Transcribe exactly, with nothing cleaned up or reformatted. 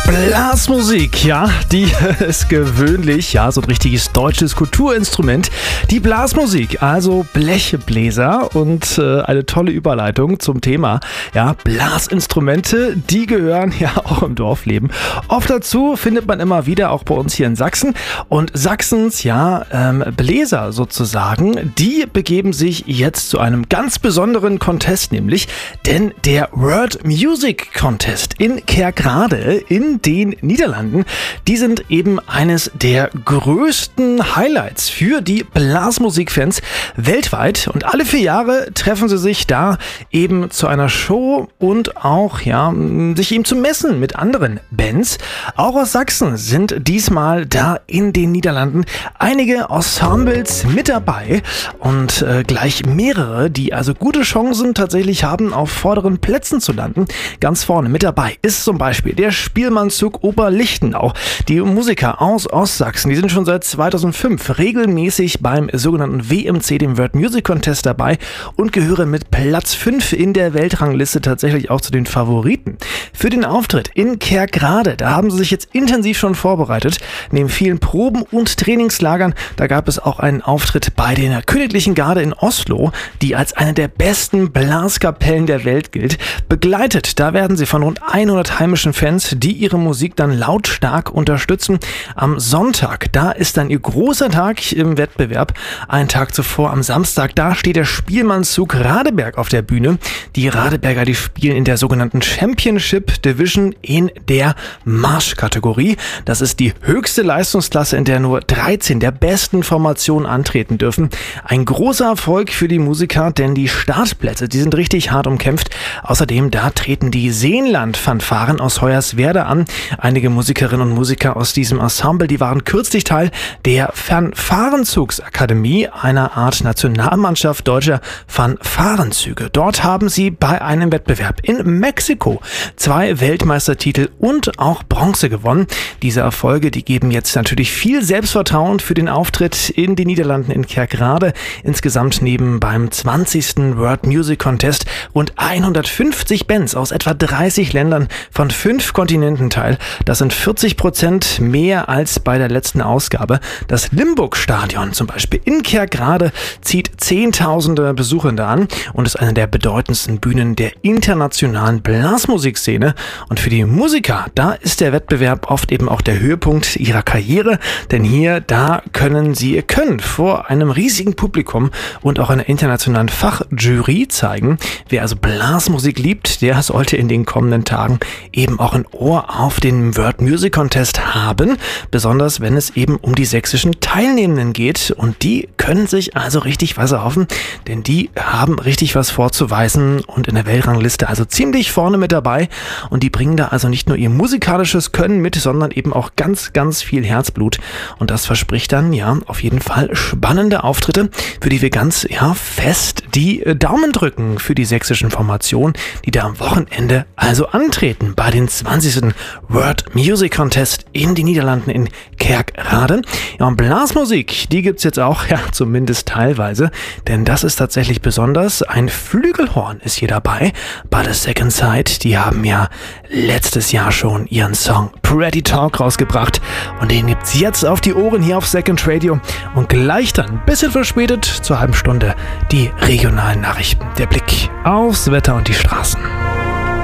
Blasmusik, ja, die ist gewöhnlich, ja, so ein richtiges deutsches Kulturinstrument. Die Blasmusik, also Blechbläser und äh, eine tolle Überleitung zum Thema, ja, Blasinstrumente, die gehören ja auch im Dorfleben. Oft dazu findet man immer wieder auch bei uns hier in Sachsen und Sachsens, ja, ähm, Bläser sozusagen, die begeben sich jetzt zu einem ganz besonderen Contest, nämlich, denn der World Music Contest in Kerkrade in den Niederlanden, die sind eben eines der größten Highlights für die Blasmusikfans weltweit und alle vier Jahre treffen sie sich da eben zu einer Show und auch, ja, sich eben zu messen mit anderen Bands. Auch aus Sachsen sind diesmal da in den Niederlanden einige Ensembles mit dabei und äh, gleich mehrere, die also gute Chancen tatsächlich haben, auf vorderen Plätzen zu landen. Ganz vorne mit dabei ist zum Beispiel der Spielmannszug Oberlichtenau. Die Musiker aus Ostsachsen, die sind schon seit zweitausendfünf regelmäßig beim sogenannten W M C, dem World Music Contest, dabei und gehören mit Platz fünf in der Weltrangliste tatsächlich auch zu den Favoriten. Für den Auftritt in Kerkrade, da haben sie sich jetzt intensiv schon vorbereitet. Neben vielen Proben und Trainingslagern, da gab es auch einen Auftritt bei der Königlichen Garde in Oslo, die als eine der besten Blaskapellen der Welt gilt. Begleitet, da werden sie von rund hundert heimischen Fans, die ihre Musik dann lautstark unterstützen. Am Sonntag, da ist dann ihr großer Tag im Wettbewerb. Einen Tag zuvor, am Samstag, da steht der Spielmannszug Radeberg auf der Bühne. Die Radeberger, die spielen in der sogenannten Championship Division in der Marschkategorie. Das ist die höchste Leistungsklasse, in der nur dreizehn der besten Formationen antreten dürfen. Ein großer Erfolg für die Musiker, denn die Startplätze, die sind richtig hart umkämpft. Außerdem, da treten die Seenland-Fanfaren aus Hoyerswerda an. Einige Musikerinnen und Musiker aus diesem Ensemble, die waren kürzlich Teil der Fanfarenzugsakademie, einer Art Nationalmannschaft deutscher Fanfarenzüge. Dort haben sie bei einem Wettbewerb in Mexiko zwei Weltmeistertitel und auch Bronze gewonnen. Diese Erfolge, die geben jetzt natürlich viel Selbstvertrauen für den Auftritt in den Niederlanden in Kerkrade. Insgesamt nehmen beim zwanzigsten World Music Contest rund hundertfünfzig Bands aus etwa dreißig Ländern von fünf Kontinenten teil. Das sind vierzig Prozent mehr als bei der letzten Ausgabe. Das Limburg-Stadion zum Beispiel in Kerkrade zieht Zehntausende Besuchende an und ist eine der bedeutendsten Bühnen der internationalen Blasmusikszene. Und für die Musiker, da ist der Wettbewerb oft eben auch der Höhepunkt ihrer Karriere, denn hier, da können sie ihr Können vor einem riesigen Publikum und auch einer internationalen Fachjury zeigen. Wer also Blasmusik liebt, der sollte in den kommenden Tagen eben auch ein Ohr auf den World Music Contest haben, besonders wenn es eben um die sächsischen Teilnehmenden geht und die können sich also richtig was erhoffen, denn die haben richtig was vorzuweisen und in der Weltrangliste also ziemlich vorne mit dabei und die bringen da also nicht nur ihr musikalisches Können mit, sondern eben auch ganz, ganz viel Herzblut und das verspricht dann ja auf jeden Fall spannende Auftritte, für die wir ganz ja fest die Daumen drücken für die sächsischen Formationen, die da am Wochenende also antreten bei den zwanzigsten World Music Contest in den Niederlanden in Kerkrade. Ja, und Blasmusik, die gibt's jetzt auch, ja, zumindest teilweise, denn das ist tatsächlich besonders. Ein Flügelhorn ist hier dabei bei The Second Sight. Die haben ja letztes Jahr schon ihren Song Pretty Talk rausgebracht und den gibt's jetzt auf die Ohren hier auf Second Radio und gleich dann, ein bisschen verspätet, zur halben Stunde, die regionalen Nachrichten. Der Blick aufs Wetter und die Straßen.